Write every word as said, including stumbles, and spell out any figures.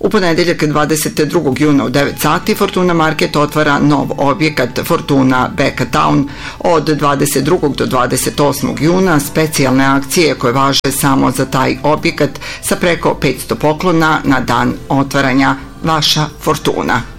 U ponedeljak dvadeset drugog juna u devet sati Fortuna Market otvara nov objekat Fortuna Beka Town. Od dvadeset drugog do dvadeset osmog juna specijalne akcije koje važe samo za taj objekat sa preko petsto poklona na dan otvaranja. Vaša Fortuna.